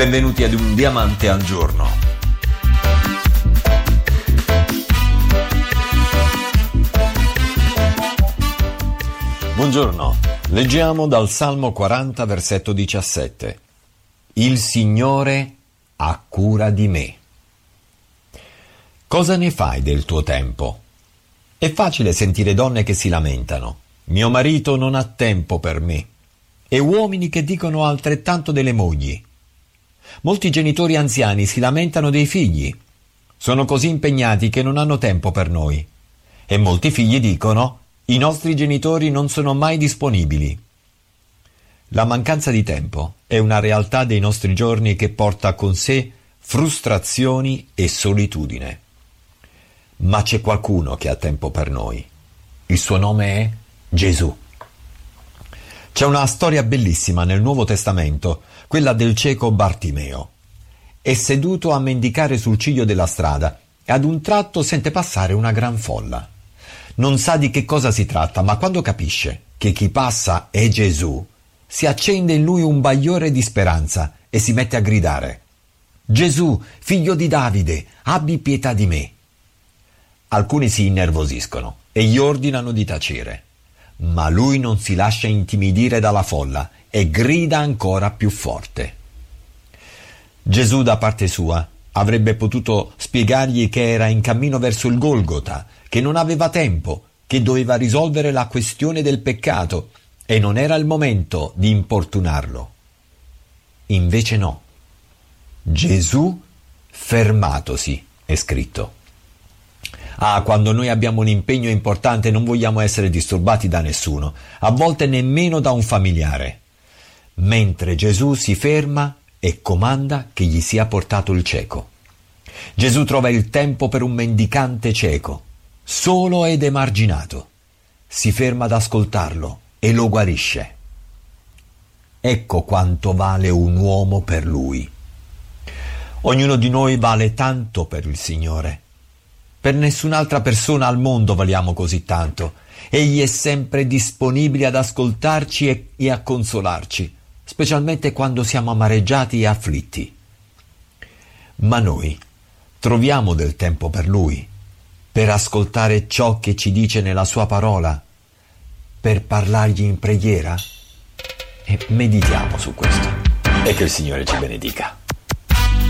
Benvenuti ad Un Diamante al Giorno. Buongiorno, leggiamo dal Salmo 40, versetto 17. Il Signore ha cura di me. Cosa ne fai del tuo tempo? È facile sentire donne che si lamentano. Mio marito non ha tempo per me. E uomini che dicono altrettanto delle mogli. Molti genitori anziani si lamentano dei figli. Sono così impegnati che non hanno tempo per noi. E molti figli dicono: i nostri genitori non sono mai disponibili. La mancanza di tempo è una realtà dei nostri giorni che porta con sé frustrazioni e solitudine. Ma c'è qualcuno che ha tempo per noi. Il suo nome è Gesù. C'è una storia bellissima nel Nuovo Testamento, quella del cieco Bartimeo. È seduto a mendicare sul ciglio della strada e ad un tratto sente passare una gran folla. Non sa di che cosa si tratta, ma quando capisce che chi passa è Gesù, si accende in lui un bagliore di speranza e si mette a gridare: Gesù, figlio di Davide, abbi pietà di me. Alcuni si innervosiscono e gli ordinano di tacere, ma lui non si lascia intimidire dalla folla e grida ancora più forte. Gesù, da parte sua, avrebbe potuto spiegargli che era in cammino verso il Golgota, che non aveva tempo, che doveva risolvere la questione del peccato e non era il momento di importunarlo. Invece no. Gesù fermatosi, è scritto. Quando noi abbiamo un impegno importante non vogliamo essere disturbati da nessuno, a volte nemmeno da un familiare. Mentre Gesù si ferma e comanda che gli sia portato il cieco. Gesù trova il tempo per un mendicante cieco, solo ed emarginato. Si ferma ad ascoltarlo e lo guarisce. Ecco quanto vale un uomo per lui. Ognuno di noi vale tanto per il Signore. Per nessun'altra persona al mondo valiamo così tanto. Egli è sempre disponibile ad ascoltarci e a consolarci, specialmente quando siamo amareggiati e afflitti. Ma noi troviamo del tempo per Lui, per ascoltare ciò che ci dice nella Sua parola, per parlargli in preghiera? E meditiamo su questo. E che il Signore ci benedica.